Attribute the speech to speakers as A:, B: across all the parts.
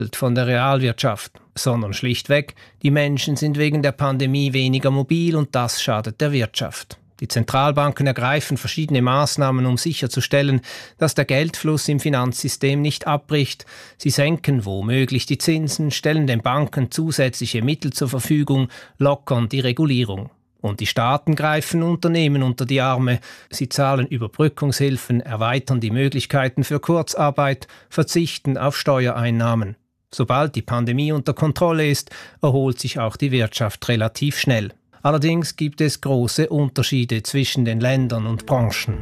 A: von der Realwirtschaft, sondern schlichtweg, die Menschen sind wegen der Pandemie weniger mobil und das schadet der Wirtschaft. Die Zentralbanken ergreifen verschiedene Maßnahmen, um sicherzustellen, dass der Geldfluss im Finanzsystem nicht abbricht. Sie senken womöglich die Zinsen, stellen den Banken zusätzliche Mittel zur Verfügung, lockern die Regulierung. Und die Staaten greifen Unternehmen unter die Arme. Sie zahlen Überbrückungshilfen, erweitern die Möglichkeiten für Kurzarbeit, verzichten auf Steuereinnahmen. Sobald die Pandemie unter Kontrolle ist, erholt sich auch die Wirtschaft relativ schnell. Allerdings gibt es große Unterschiede zwischen den Ländern und Branchen.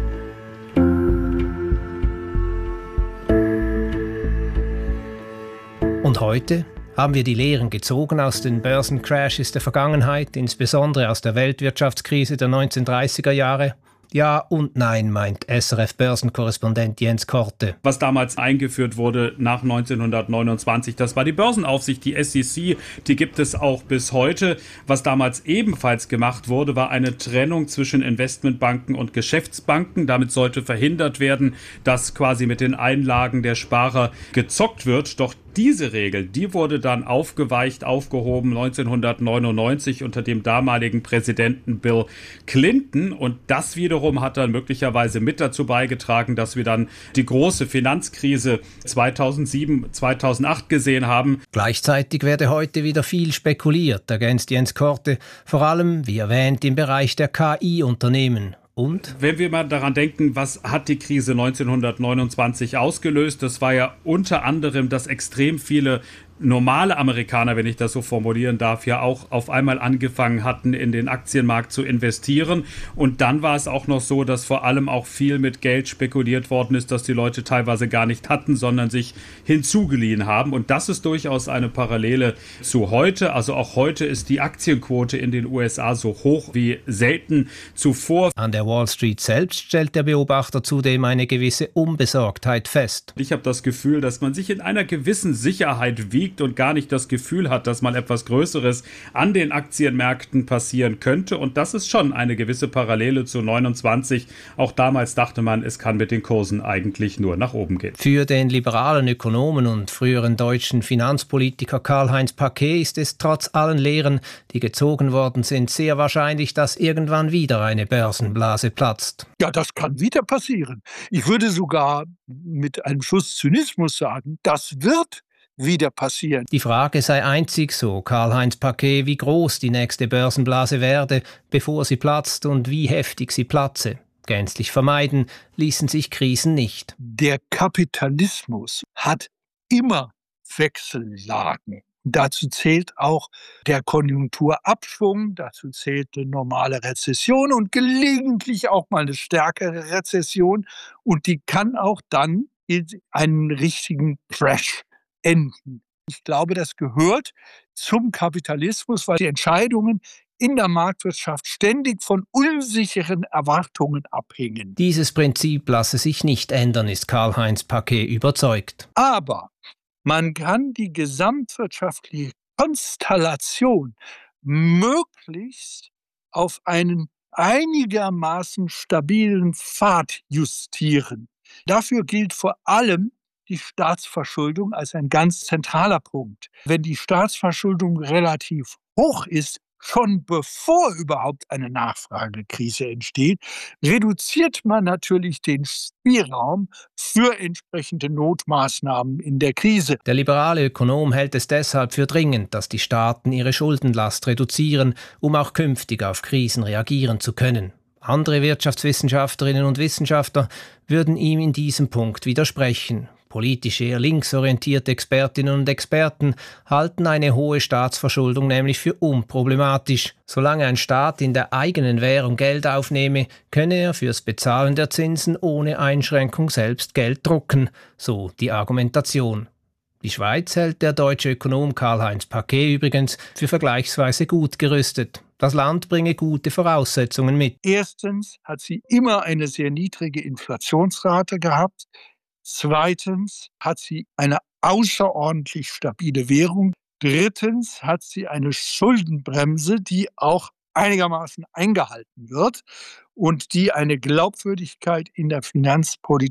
A: Und heute haben wir die Lehren gezogen aus den Börsencrashes der Vergangenheit, insbesondere aus der Weltwirtschaftskrise der 1930er Jahre. Ja und nein, meint SRF-Börsenkorrespondent Jens Korte.
B: Was damals eingeführt wurde nach 1929, das war die Börsenaufsicht, die SEC, die gibt es auch bis heute. Was damals ebenfalls gemacht wurde, war eine Trennung zwischen Investmentbanken und Geschäftsbanken. Damit sollte verhindert werden, dass quasi mit den Einlagen der Sparer gezockt wird. Doch diese Regel, die wurde dann aufgehoben 1999 unter dem damaligen Präsidenten Bill Clinton. Und das wiederum hat dann möglicherweise mit dazu beigetragen, dass wir dann die große Finanzkrise 2007, 2008 gesehen haben.
A: Gleichzeitig werde heute wieder viel spekuliert, ergänzt Jens Korte, vor allem, wie erwähnt, im Bereich der KI-Unternehmen. Und?
B: Wenn wir mal daran denken, was hat die Krise 1929 ausgelöst? Das war ja unter anderem, dass extrem viele normale Amerikaner, wenn ich das so formulieren darf, ja auch auf einmal angefangen hatten, in den Aktienmarkt zu investieren. Und dann war es auch noch so, dass vor allem auch viel mit Geld spekuliert worden ist, das die Leute teilweise gar nicht hatten, sondern sich hinzugeliehen haben. Und das ist durchaus eine Parallele zu heute. Also auch heute ist die Aktienquote in den USA so hoch wie selten zuvor.
A: An der Wall Street selbst stellt der Beobachter zudem eine gewisse Unbesorgtheit fest.
B: Ich habe das Gefühl, dass man sich in einer gewissen Sicherheit wiegt und gar nicht das Gefühl hat, dass mal etwas Größeres an den Aktienmärkten passieren könnte. Und das ist schon eine gewisse Parallele zu 29. Auch damals dachte man, es kann mit den Kursen eigentlich nur nach oben gehen.
A: Für den liberalen Ökonomen und früheren deutschen Finanzpolitiker Karl-Heinz Paquet ist es trotz allen Lehren, die gezogen worden sind, sehr wahrscheinlich, dass irgendwann wieder eine Börsenblase platzt.
C: Ja, das kann wieder passieren. Ich würde sogar mit einem Schuss Zynismus sagen, das wird wieder passieren.
A: Die Frage sei einzig, so Karl-Heinz Paquet, wie groß die nächste Börsenblase werde, bevor sie platzt und wie heftig sie platze. Gänzlich vermeiden ließen sich Krisen nicht.
C: Der Kapitalismus hat immer Wechsellagen. Dazu zählt auch der Konjunkturabschwung, dazu zählt eine normale Rezession und gelegentlich auch mal eine stärkere Rezession. Und die kann auch dann in einen richtigen Crash enden. Ich glaube, das gehört zum Kapitalismus, weil die Entscheidungen in der Marktwirtschaft ständig von unsicheren Erwartungen abhängen.
A: Dieses Prinzip lasse sich nicht ändern, ist Karl-Heinz Paquet überzeugt.
C: Aber man kann die gesamtwirtschaftliche Konstellation möglichst auf einen einigermaßen stabilen Pfad justieren. Dafür gilt vor allem die Staatsverschuldung als ein ganz zentraler Punkt. Wenn die Staatsverschuldung relativ hoch ist, schon bevor überhaupt eine Nachfragekrise entsteht, reduziert man natürlich den Spielraum für entsprechende Notmaßnahmen in der Krise.
A: Der liberale Ökonom hält es deshalb für dringend, dass die Staaten ihre Schuldenlast reduzieren, um auch künftig auf Krisen reagieren zu können. Andere Wirtschaftswissenschaftlerinnen und Wissenschaftler würden ihm in diesem Punkt widersprechen. Politisch eher linksorientierte Expertinnen und Experten halten eine hohe Staatsverschuldung nämlich für unproblematisch. Solange ein Staat in der eigenen Währung Geld aufnehme, könne er fürs Bezahlen der Zinsen ohne Einschränkung selbst Geld drucken, so die Argumentation. Die Schweiz hält der deutsche Ökonom Karl-Heinz Paquet übrigens für vergleichsweise gut gerüstet. Das Land bringe gute Voraussetzungen mit.
C: Erstens hat sie immer eine sehr niedrige Inflationsrate gehabt. Zweitens hat sie eine außerordentlich stabile Währung. Drittens hat sie eine Schuldenbremse, die auch einigermaßen eingehalten wird und die eine Glaubwürdigkeit in der Finanzpolitik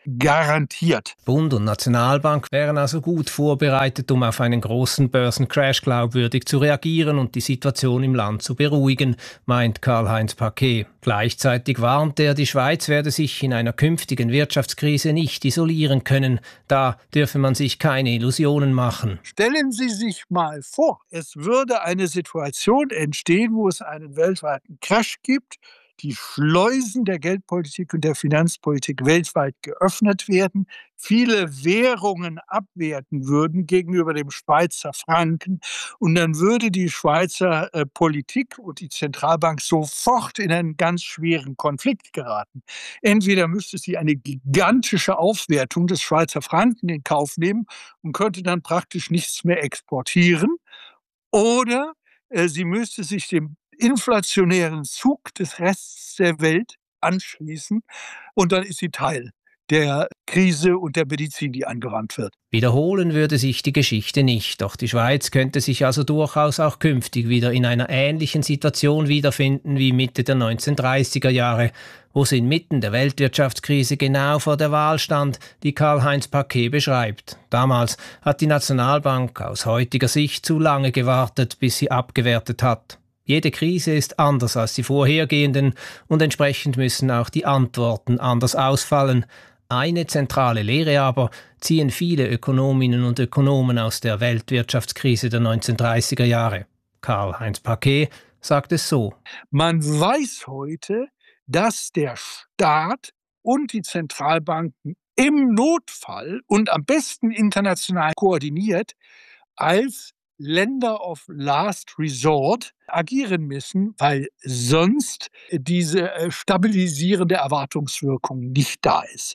C: garantiert.
A: Bund und Nationalbank wären also gut vorbereitet, um auf einen großen Börsencrash glaubwürdig zu reagieren und die Situation im Land zu beruhigen, meint Karl-Heinz Paquet. Gleichzeitig warnt er, die Schweiz werde sich in einer künftigen Wirtschaftskrise nicht isolieren können. Da dürfe man sich keine Illusionen machen.
C: Stellen Sie sich mal vor, es würde eine Situation entstehen, wo es einen weltweiten Crash gibt, die Schleusen der Geldpolitik und der Finanzpolitik weltweit geöffnet werden, viele Währungen abwerten würden gegenüber dem Schweizer Franken und dann würde die Schweizer Politik und die Zentralbank sofort in einen ganz schweren Konflikt geraten. Entweder müsste sie eine gigantische Aufwertung des Schweizer Franken in Kauf nehmen und könnte dann praktisch nichts mehr exportieren, oder sie müsste sich dem inflationären Zug des Rests der Welt anschließen und dann ist sie Teil der Krise und der Medizin, die angewandt wird.
A: Wiederholen würde sich die Geschichte nicht, doch die Schweiz könnte sich also durchaus auch künftig wieder in einer ähnlichen Situation wiederfinden wie Mitte der 1930er Jahre, wo sie inmitten der Weltwirtschaftskrise genau vor der Wahl stand, die Karl-Heinz Paquet beschreibt. Damals hat die Nationalbank aus heutiger Sicht zu lange gewartet, bis sie abgewertet hat. Jede Krise ist anders als die vorhergehenden und entsprechend müssen auch die Antworten anders ausfallen. Eine zentrale Lehre aber ziehen viele Ökonominnen und Ökonomen aus der Weltwirtschaftskrise der 1930er Jahre. Karl-Heinz Paquet sagt es so:
C: Man weiß heute, dass der Staat und die Zentralbanken im Notfall und am besten international koordiniert als Länder of Last Resort agieren müssen, weil sonst diese stabilisierende Erwartungswirkung nicht da ist.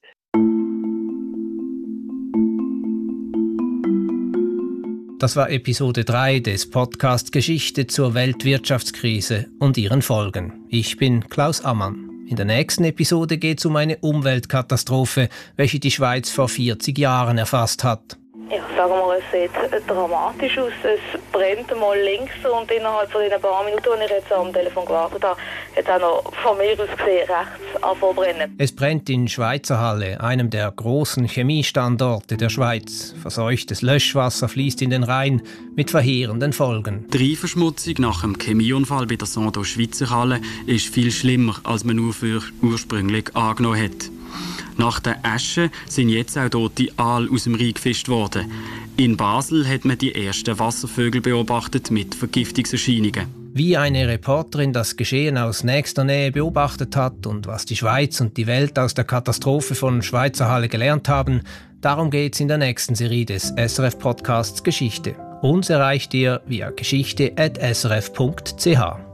A: Das war Episode 3 des Podcast Geschichte zur Weltwirtschaftskrise und ihren Folgen. Ich bin Klaus Ammann. In der nächsten Episode geht es um eine Umweltkatastrophe, welche die Schweiz vor 40 Jahren erfasst hat.
D: Ich sage mal, es sieht dramatisch aus. Es brennt mal links und innerhalb von den paar Minuten, als ich jetzt am Telefon gewartet habe, hat auch noch von mir aus gesehen rechts angefangen zu brennen.
A: Es brennt in Schweizerhalle, einem der großen Chemiestandorte der Schweiz. Verseuchtes Löschwasser fließt in den Rhein mit verheerenden Folgen.
E: Die Rheinverschmutzung nach dem Chemieunfall bei der Sando Schweizerhalle ist viel schlimmer, als man nur für ursprünglich angenommen hat. Nach der Asche sind jetzt auch tote Aale aus dem Rhein gefischt worden. In Basel hat man die ersten Wasservögel beobachtet mit Vergiftungserscheinungen.
A: Wie eine Reporterin das Geschehen aus nächster Nähe beobachtet hat und was die Schweiz und die Welt aus der Katastrophe von Schweizerhalle gelernt haben, darum geht's in der nächsten Serie des SRF-Podcasts Geschichte. Uns erreicht ihr via geschichte@srf.ch.